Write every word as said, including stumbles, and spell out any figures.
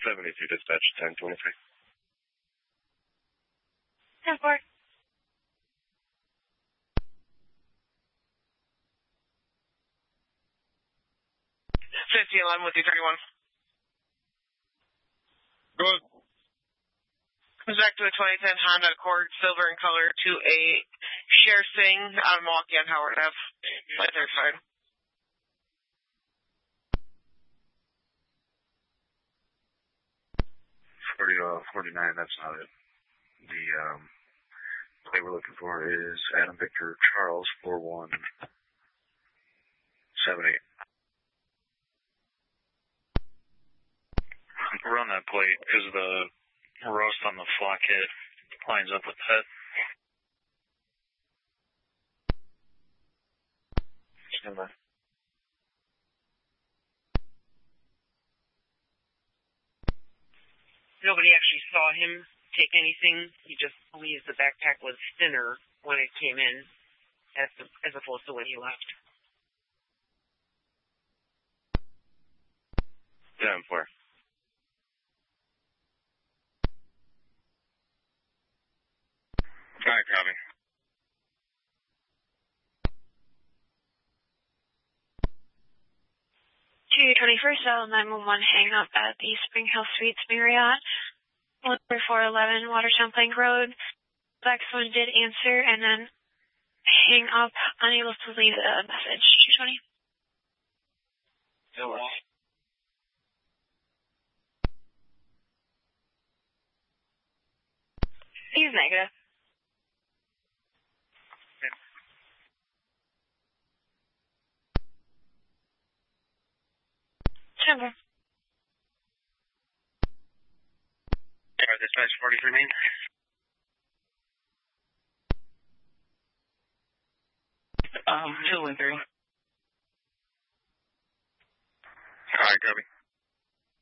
seventy-two dispatch, ten twenty-three. ten four. fifty eleven with D thirty-one. Good. Comes back to a twenty ten Honda Accord, silver in color, to a Share Sing out of Milwaukee on Howard Ave. My third side. forty, uh, forty-nine, that's not it. The um, play we're looking for is Adam Victor Charles, four one seven eight. Run that plate because the roast on the flock hit lines up with that. Stand by. Nobody actually saw him take anything. He just believes the backpack was thinner when it came in as, as opposed to when he left. ten four. All right, copy. two twenty-first, L nine one one, hang up at the Spring Hill Suites Marriott, one four eleven Watertown Plank Road. Black Swan did answer and then hang up, unable to leave a message. two twenty. Hello. He's negative. Timber. Alright, dispatch forty-three main. Um, two and three. All right, copy.